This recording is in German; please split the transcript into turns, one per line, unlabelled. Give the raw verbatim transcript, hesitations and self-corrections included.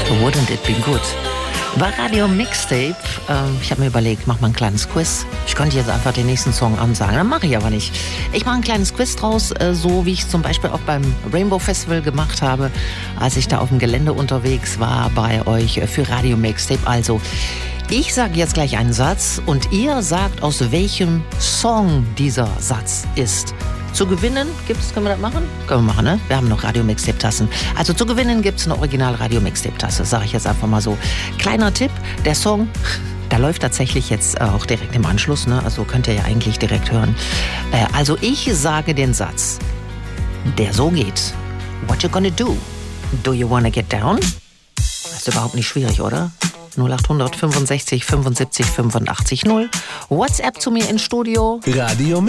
Wouldn't it be good? Bei Radio Mixtape, ähm, ich habe mir überlegt, mach mal ein kleines Quiz. Ich könnte jetzt einfach den nächsten Song ansagen, das mache ich aber nicht. Ich mache ein kleines Quiz draus, äh, so wie ich es zum Beispiel auch beim Rainbow Festival gemacht habe, als ich da auf dem Gelände unterwegs war bei euch für Radio Mixtape. Also, ich sage jetzt gleich einen Satz und ihr sagt, aus welchem Song dieser Satz ist. Zu gewinnen gibt's, können wir das machen? Können wir machen, ne? Wir haben noch Radio-Mixtape-Tassen. Also zu gewinnen gibt's eine Original-Radio-Mixtape-Tasse, sage ich jetzt einfach mal so. Kleiner Tipp, der Song, der läuft tatsächlich jetzt auch direkt im Anschluss, ne? Also könnt ihr ja eigentlich direkt hören. Äh, also ich sage den Satz, der so geht. What you gonna do? Do you wanna get down? Das ist überhaupt nicht schwierig, oder? null acht fünfundsechzig fünfundsiebzig fünfundachtzig null. WhatsApp zu mir ins Studio.
Radio